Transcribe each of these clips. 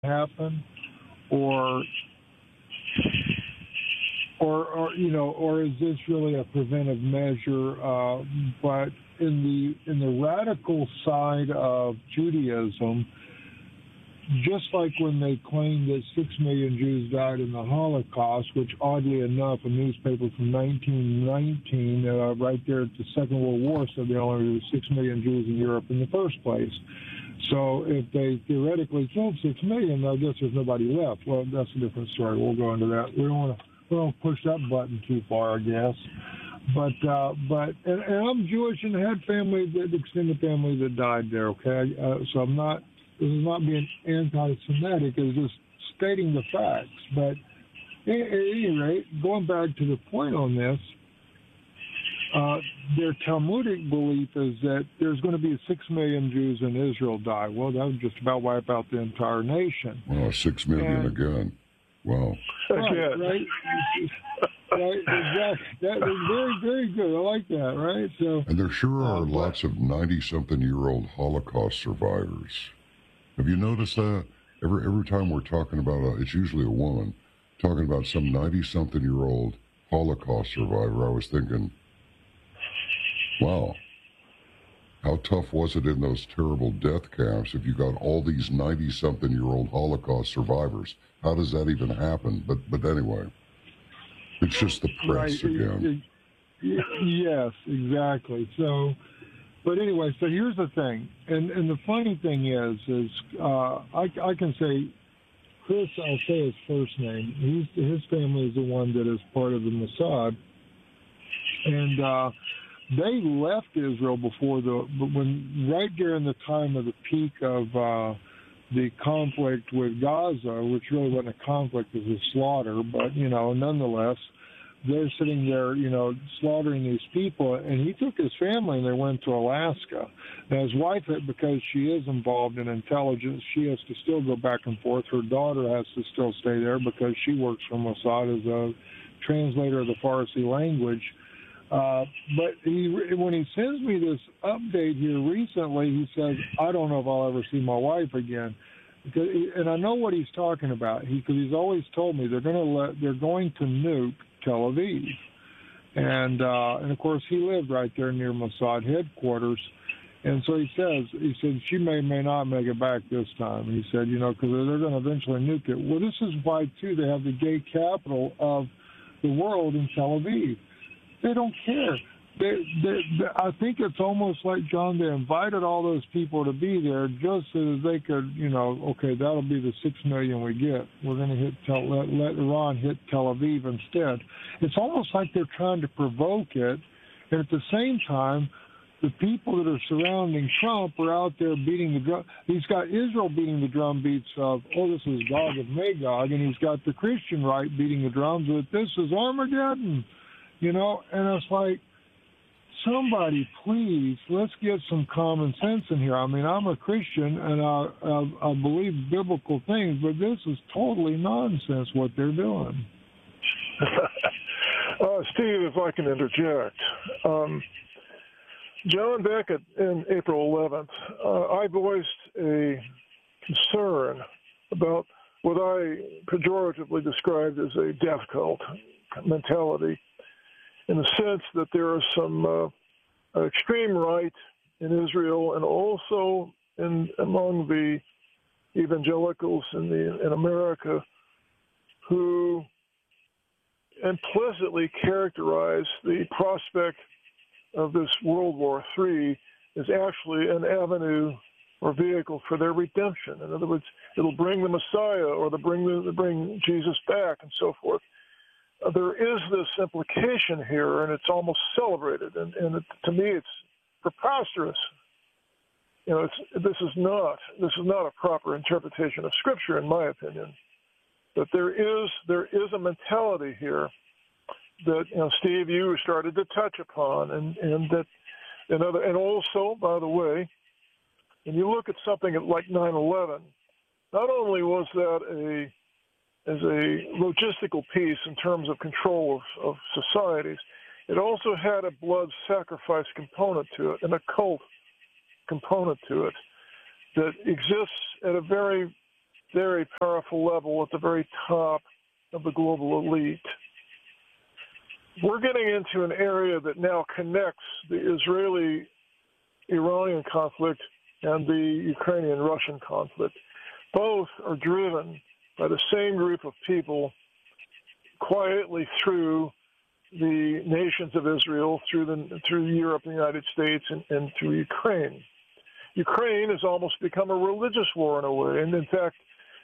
happen, or or is this really a preventive measure? But in the radical side of Judaism, just like when they claimed that 6 million Jews died in the Holocaust, which oddly enough, a newspaper from 1919, right there at the Second World War, said there only were 6 million Jews in Europe in the first place. So if they theoretically killed 6 million, I guess there's nobody left. Well, that's a different story. We'll go into that. We don't push that button too far, I guess. But and I'm Jewish and had family, that extended family that died there. Okay, so I'm not. This is not being anti-Semitic. It's just stating the facts. But at any rate, going back to the point on this, their Talmudic belief is that there's going to be 6 million Jews in Israel die. Well, that would just about wipe out the entire nation. Well, 6 million again. Wow. Right, right, exactly. That is very, very good. I like that, right? So, and there sure are lots of 90-something-year-old Holocaust survivors. Have you noticed that? Every time we're talking about, it's usually a woman, talking about some 90-something-year-old Holocaust survivor, I was thinking, wow, how tough was it in those terrible death camps if you got all these 90-something-year-old Holocaust survivors? How does that even happen? But anyway, it's just the press again. Yes, exactly. So, but anyway, so here's the thing, and the funny thing is I can say Chris. I'll say his first name. His family is the one that is part of the Mossad, and they left Israel when right during the time of the peak of the conflict with Gaza, which really wasn't a conflict, it was a slaughter, but nonetheless. They're sitting there, slaughtering these people, and he took his family and they went to Alaska. Now, his wife, because she is involved in intelligence, she has to still go back and forth. Her daughter has to still stay there because she works for Mossad as a translator of the Farsi language. But when he sends me this update here recently, he says, I don't know if I'll ever see my wife again. And I know what he's talking about, because he's always told me they're going to nuke Tel Aviv, and of course he lived right there near Mossad headquarters, and so he said she may not make it back this time. He said, because they're going to eventually nuke it. Well, this is why too they have the gay capital of the world in Tel Aviv. They don't care. I think it's almost like, John, they invited all those people to be there just so that they could, okay, that'll be the 6 million we get. We're going to let Iran hit Tel Aviv instead. It's almost like they're trying to provoke it, and at the same time, the people that are surrounding Trump are out there beating the drum. He's got Israel beating the drum beats of, this is Gog of Magog, and he's got the Christian right beating the drums that this is Armageddon, and it's like, somebody, please, let's get some common sense in here. I mean, I'm a Christian, and I believe biblical things, but this is totally nonsense what they're doing. Steve, if I can interject. John, back in April 11th, I voiced a concern about what I pejoratively described as a death cult mentality, in the sense that there are some extreme right in Israel and also among the evangelicals in America who implicitly characterize the prospect of this World War III as actually an avenue or vehicle for their redemption. In other words, it'll bring the Messiah or bring Jesus back and so forth. There is this implication here, and it's almost celebrated, and to me, it's preposterous. This is not a proper interpretation of Scripture, in my opinion. But there is a mentality here that Steve, you started to touch upon, and also, by the way, when you look at something like 9/11, not only was that as a logistical piece in terms of control of societies, it also had a blood sacrifice component to it, an occult component to it that exists at a very very powerful level at the very top of the global elite. We're getting into an area that now connects the Israeli-Iranian conflict and the Ukrainian-Russian conflict. Both are driven by the same group of people quietly through the nations of Israel, through Europe, the United States, and through Ukraine. Ukraine has almost become a religious war in a way, and in fact,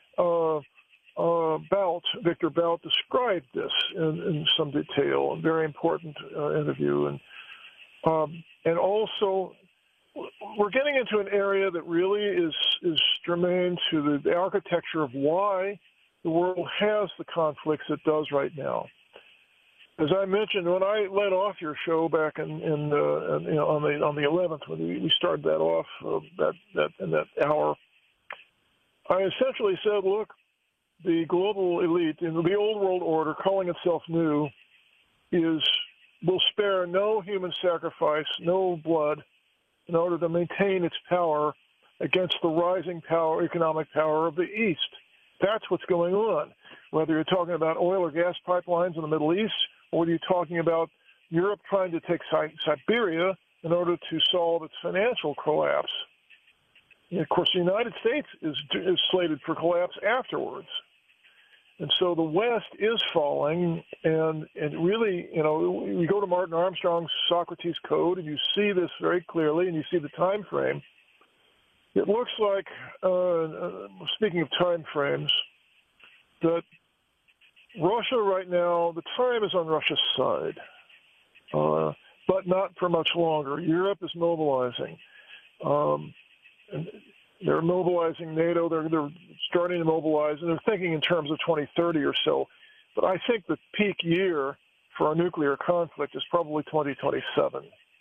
Victor Bout described this in some detail, a very important interview, and also we're getting into an area that really is germane to the architecture of why the world has the conflicts it does right now. As I mentioned, when I led off your show back on the 11th, when we started that off in that hour, I essentially said, look, the global elite in the old world order, calling itself new, will spare no human sacrifice, no blood, in order to maintain its power against the rising economic power of the East. That's what's going on. Whether you're talking about oil or gas pipelines in the Middle East, or whether you're talking about Europe trying to take Siberia in order to solve its financial collapse. And of course, the United States is slated for collapse afterwards. And so the West is falling, and really, you go to Martin Armstrong's Socrates Code, and you see this very clearly, and you see the time frame. It looks like, speaking of time frames, that Russia right now, the time is on Russia's side, but not for much longer. Europe is mobilizing. And they're mobilizing NATO. They're starting to mobilize, and they're thinking in terms of 2030 or so. But I think the peak year for a nuclear conflict is probably 2027.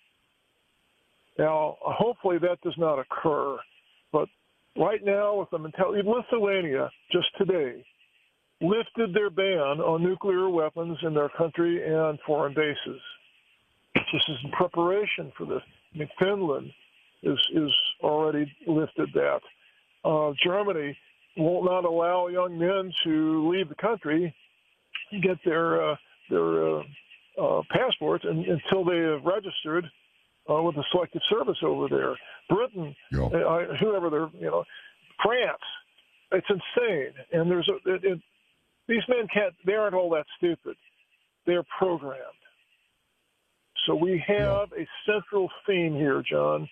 Now, hopefully that does not occur. But right now, with the mentality, Lithuania just today lifted their ban on nuclear weapons in their country and foreign bases. This is in preparation for this. I mean, Finland is already lifted that. Germany will not allow young men to leave the country and get their passports until they have registered with the Selective Service over there. Britain, whoever they're, France. It's insane. And these men they aren't all that stupid. They're programmed. So we have a central theme here, John.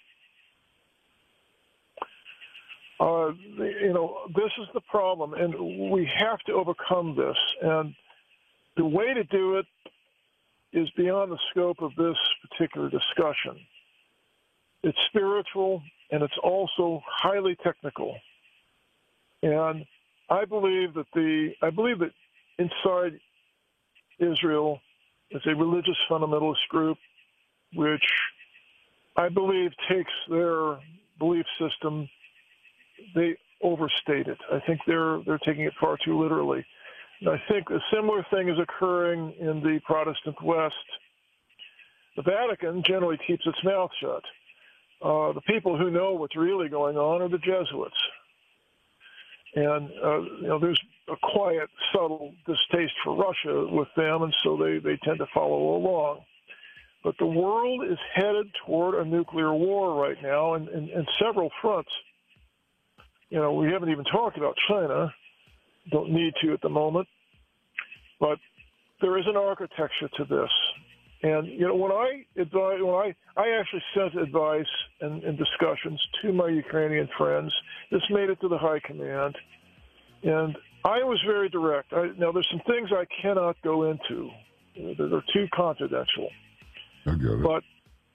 This is the problem, and we have to overcome this. And the way to do it is beyond the scope of this particular discussion. It's spiritual, and it's also highly technical. And I believe that inside Israel is a religious fundamentalist group, which I believe takes their belief system. They overstate it. I think they're taking it far too literally. And I think a similar thing is occurring in the Protestant West. The Vatican generally keeps its mouth shut. The people who know what's really going on are the Jesuits. And, there's a quiet, subtle distaste for Russia with them, and so they tend to follow along. But the world is headed toward a nuclear war right now in several fronts. We haven't even talked about China. Don't need to at the moment. But there is an architecture to this. And, when I actually sent advice and discussions to my Ukrainian friends, this made it to the high command. And I was very direct. Now, there's some things I cannot go into. They're too confidential. I get it. But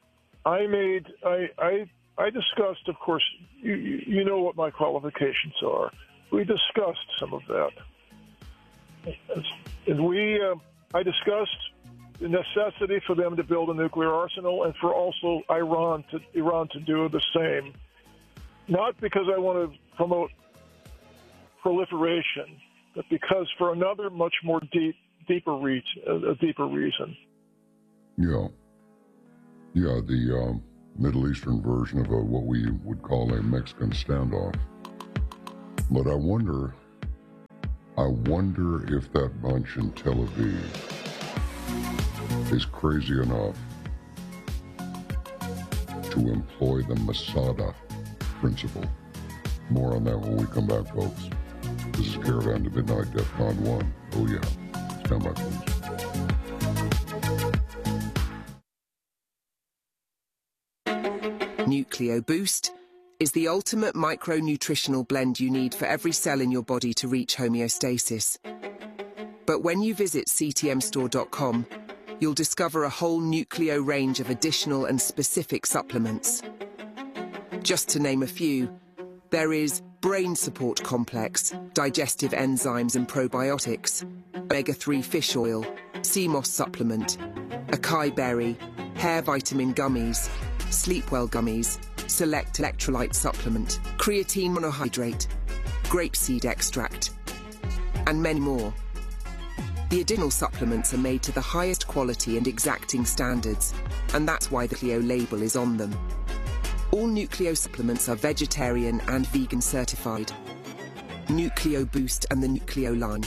I discussed, of course, you know what my qualifications are. We discussed some of that. And I discussed the necessity for them to build a nuclear arsenal and for also Iran to do the same. Not because I want to promote proliferation, but because for another much more deeper reason. Yeah, the Middle Eastern version of what we would call a Mexican standoff. But I wonder I wonder if that bunch in Tel Aviv is crazy enough to employ the Masada principle. More on that when we come back, folks. This is Caravan to Midnight, DEFCON 1. Oh yeah. Stand by, please. Nucleo Boost is the ultimate micronutritional blend you need for every cell in your body to reach homeostasis. But when you visit ctmstore.com, you'll discover a whole Nucleo range of additional and specific supplements. Just to name a few, there is Brain Support Complex, digestive enzymes and probiotics, omega-3 fish oil, CMOS supplement, acai berry, hair vitamin gummies, Sleepwell gummies, select electrolyte supplement, creatine monohydrate, grapeseed extract, and many more. The additional supplements are made to the highest quality and exacting standards, and that's why the Nucleo label is on them. All Nucleo supplements are vegetarian and vegan certified. Nucleo Boost and the Nucleo line.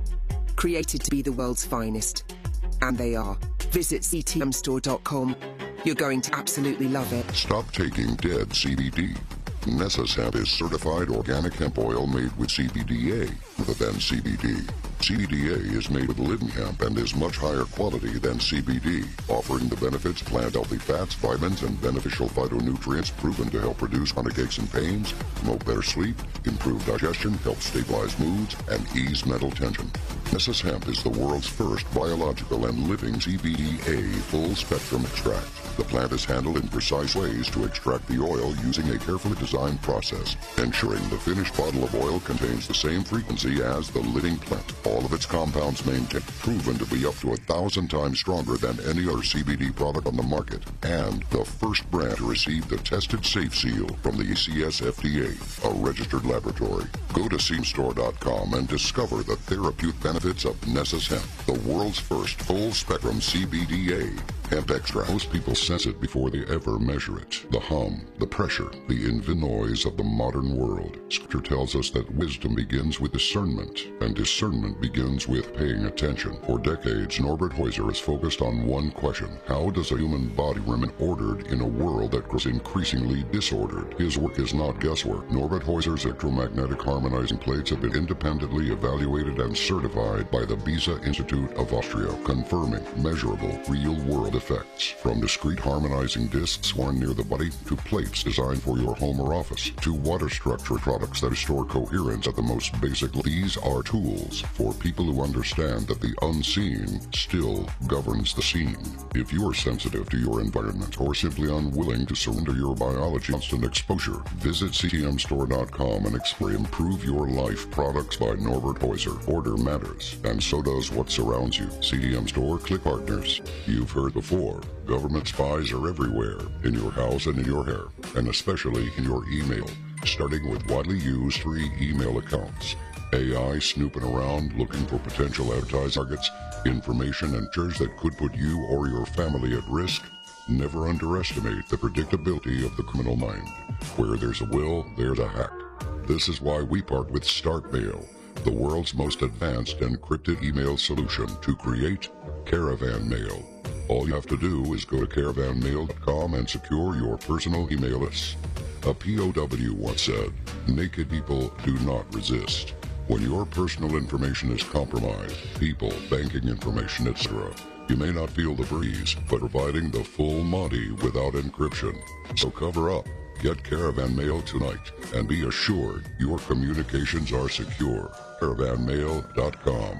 Created to be the world's finest. And they are. Visit ctmstore.com. You're going to absolutely love it. Stop taking dead CBD. Nessus Hemp is certified organic hemp oil made with CBDA rather than CBD. CBDA is made with living hemp and is much higher quality than CBD, offering the benefits plant-healthy fats, vitamins, and beneficial phytonutrients proven to help reduce chronic aches and pains, promote better sleep, improve digestion, help stabilize moods, and ease mental tension. Nessus Hemp is the world's first biological and living CBDA full-spectrum extract. The plant is handled in precise ways to extract the oil using a carefully designed process, ensuring the finished bottle of oil contains the same frequency as the living plant. All of its compounds maintained, proven to be up to 1,000 times stronger than any other CBD product on the market, and the first brand to receive the Tested Safe seal from the ECS FDA, a registered laboratory. Go to ctmstore.com and discover the therapeutic benefits of Nessus Hemp, the world's first full-spectrum CBDA hemp extract. Most people sense it before they ever measure it. The hum, the pressure, the noise of the modern world. Scripture tells us that wisdom begins with discernment, and discernment begins with paying attention. For decades, Norbert Heuser has focused on one question: how does a human body remain ordered in a world that grows increasingly disordered? His work is not guesswork. Norbert Heuser's electromagnetic harmonizing plates have been independently evaluated and certified by the Beza Institute of Austria, confirming measurable, real-world effects. From discrete harmonizing discs worn near the body to plates designed for your home or office to water structure products that restore coherence at the most basic. These are tools for people who understand that the unseen still governs the seen. If you are sensitive to your environment or simply unwilling to surrender your biology constant exposure, visit ctmstore.com and explore Improve Your Life products by Norbert Heuser. Order matters, and so does what surrounds you. CTM Store, click partners. You've heard before, government spies are everywhere, in your house and in your hair, and especially in your email, starting with widely used free email accounts. AI snooping around looking for potential advertising targets, information and features that could put you or your family at risk. Never underestimate the predictability of the criminal mind. Where there's a will, there's a hack. This is why we partner with StartMail, the world's most advanced encrypted email solution to create Caravan Mail. All you have to do is go to caravanmail.com and secure your personal email list. A POW once said, "Naked people do not resist." When your personal information is compromised, people, banking information, etc., you may not feel the breeze, but providing the full Monty without encryption. So cover up, get Caravan Mail tonight, and be assured your communications are secure. Caravanmail.com.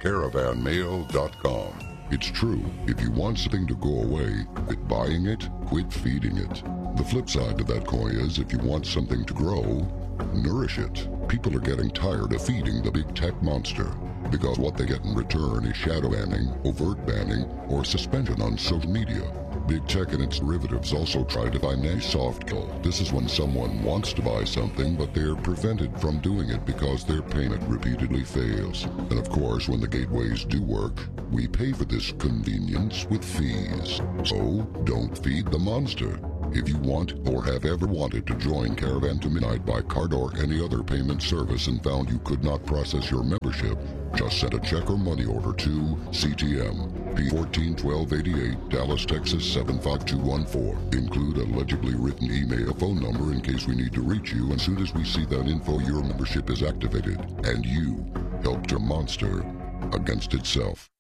Caravanmail.com. It's true, if you want something to go away, quit buying it, quit feeding it. The flip side to that coin is, if you want something to grow, nourish it. People are getting tired of feeding the big tech monster, because what they get in return is shadow banning, overt banning, or suspension on social media. Big tech and its derivatives also try to buy a soft kill. This is when someone wants to buy something, but they're prevented from doing it because their payment repeatedly fails. And of course, when the gateways do work, we pay for this convenience with fees. So, don't feed the monster. If you want or have ever wanted to join Caravan to Midnight by card or any other payment service and found you could not process your membership, just send a check or money order to CTM, P141288, Dallas, Texas 75214. Include a legibly written email, phone number in case we need to reach you, and as soon as we see that info, your membership is activated, and you helped your monster against itself.